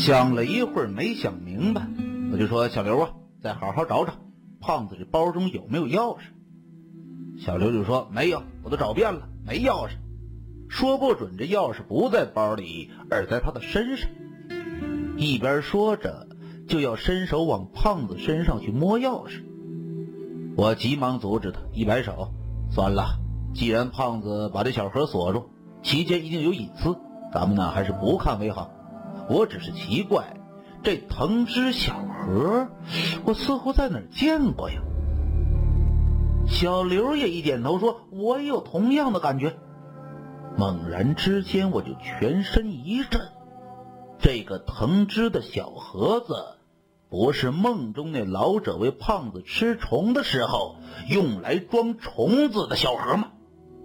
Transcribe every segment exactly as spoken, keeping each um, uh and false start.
想了一会儿没想明白，我就说：“小刘啊，再好好找找，胖子这包中有没有钥匙？”小刘就说：“没有，我都找遍了，没钥匙。说不准这钥匙不在包里，而在他的身上。”一边说着，就要伸手往胖子身上去摸钥匙。我急忙阻止他，一摆手：“算了，既然胖子把这小盒锁住，其间一定有隐私，咱们呢还是不看为好。我只是奇怪，这藤枝小盒，我似乎在哪儿见过呀？”小刘也一点头说：“我也有同样的感觉。”猛然之间，我就全身一震。这个藤枝的小盒子，不是梦中那老者为胖子吃虫的时候用来装虫子的小盒吗？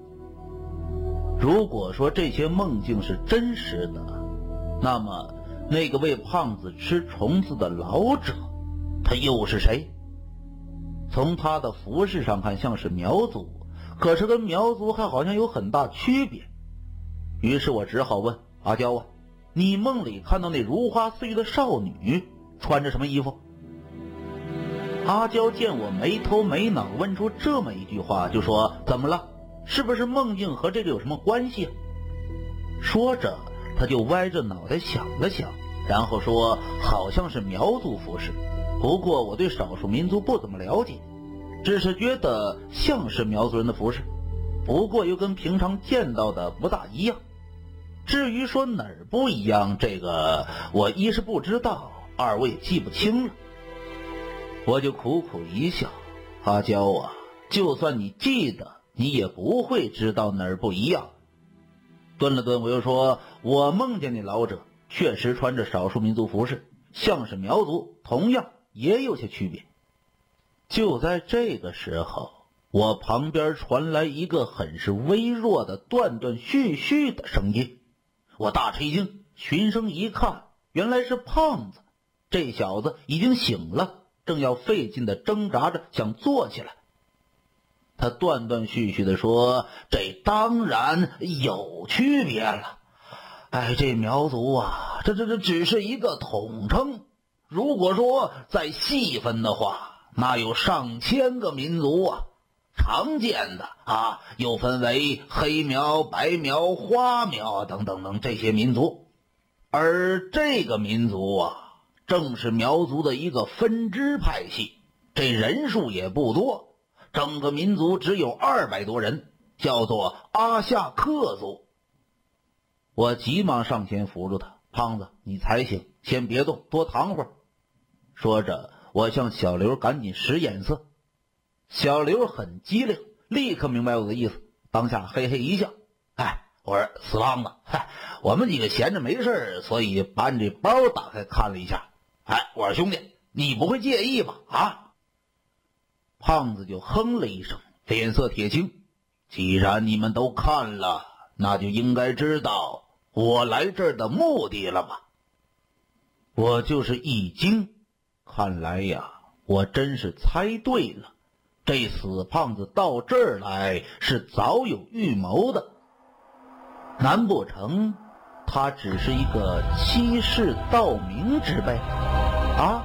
如果说这些梦境是真实的，那么那个为胖子吃虫子的老者，他又是谁？从他的服饰上看像是苗族，可是跟苗族还好像有很大区别。于是我只好问：“阿娇啊，你梦里看到那如花似玉的少女穿着什么衣服？”阿娇见我没头没脑问出这么一句话，就说：“怎么了？是不是梦境和这个有什么关系啊？”说着他就歪着脑袋想了想，然后说：“好像是苗族服饰，不过我对少数民族不怎么了解，只是觉得像是苗族人的服饰，不过又跟平常见到的不大一样。至于说哪儿不一样，这个我一是不知道，二我也记不清了。”我就苦苦一笑：“阿娇啊，就算你记得，你也不会知道哪儿不一样。”顿了顿，我又说：“我梦见那老者确实穿着少数民族服饰，像是苗族，同样也有些区别。”就在这个时候，我旁边传来一个很是微弱的断断续续的声音。我大吃一惊，循声一看，原来是胖子。这小子已经醒了，正要费劲地挣扎着想坐起来。他断断续续地说：“这当然有区别了。哎，这苗族啊，这这这只是一个统称。如果说再细分的话，那有上千个民族啊。常见的啊，又分为黑苗、白苗、花苗等等等这些民族。而这个民族啊，正是苗族的一个分支派系，这人数也不多，整个民族只有二百多人，叫做阿夏克族。”我急忙上前扶住他：“胖子，你才醒，先别动，多躺会儿。”说着，我向小刘赶紧使眼色。小刘很机灵，立刻明白我的意思，当下嘿嘿一笑：“哎，我说死胖子，嗨，我们几个闲着没事，所以把你这包打开看了一下。哎，我说兄弟，你不会介意吧？啊？”胖子就哼了一声，脸色铁青：“既然你们都看了，那就应该知道我来这儿的目的了吧？”我就是一惊，看来呀，我真是猜对了。这死胖子到这儿来是早有预谋的，难不成他只是一个欺世盗名之辈啊？